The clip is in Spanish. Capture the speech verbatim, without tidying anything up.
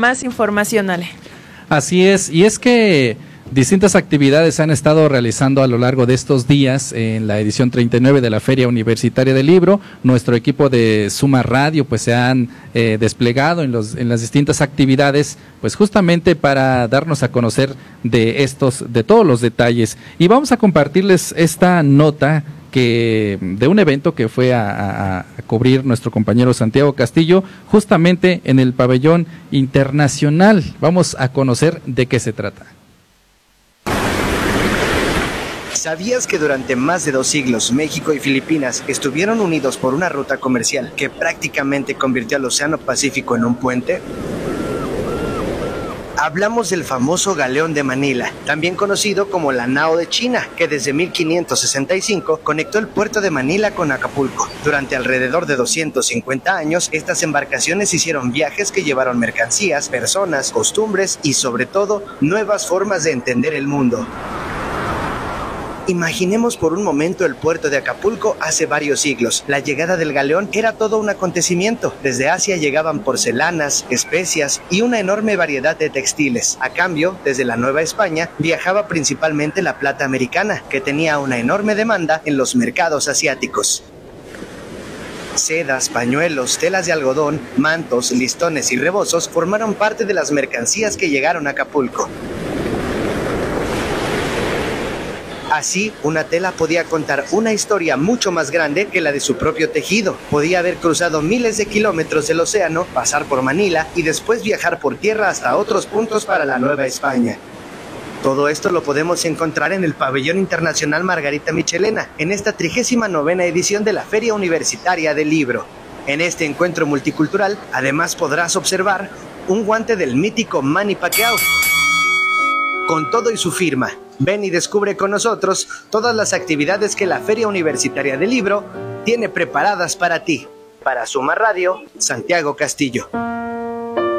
más información, Ale. Así es, y es que distintas actividades se han estado realizando a lo largo de estos días en la edición treinta y nueve de la Feria Universitaria del Libro. Nuestro equipo de Suma Radio pues se han eh, desplegado en, los, en las distintas actividades pues justamente para darnos a conocer de estos, de todos los detalles. Y vamos a compartirles esta nota que de un evento que fue a, a, a cubrir nuestro compañero Santiago Castillo, justamente en el pabellón internacional. Vamos a conocer de qué se trata. ¿Sabías que durante más de dos siglos México y Filipinas estuvieron unidos por una ruta comercial que prácticamente convirtió al Océano Pacífico en un puente? Hablamos del famoso Galeón de Manila, también conocido como la Nao de China, que desde mil quinientos sesenta y cinco conectó el puerto de Manila con Acapulco. Durante alrededor de doscientos cincuenta años, estas embarcaciones hicieron viajes que llevaron mercancías, personas, costumbres y sobre todo, nuevas formas de entender el mundo. Imaginemos por un momento el puerto de Acapulco hace varios siglos. La llegada del galeón era todo un acontecimiento. Desde Asia llegaban porcelanas, especias y una enorme variedad de textiles. A cambio, desde la Nueva España viajaba principalmente la plata americana, que tenía una enorme demanda en los mercados asiáticos. Sedas, pañuelos, telas de algodón, mantos, listones y rebozos formaron parte de las mercancías que llegaron a Acapulco. Así, una tela podía contar una historia mucho más grande que la de su propio tejido. Podía haber cruzado miles de kilómetros del océano, pasar por Manila y después viajar por tierra hasta otros puntos para la Nueva España. Todo esto lo podemos encontrar en el Pabellón Internacional Margarita Michelena, en esta trigésima novena edición de la Feria Universitaria del Libro. En este encuentro multicultural, además podrás observar un guante del mítico Manny Pacquiao, con todo y su firma. Ven y descubre con nosotros todas las actividades que la Feria Universitaria del Libro tiene preparadas para ti. Para Suma Radio, Santiago Castillo.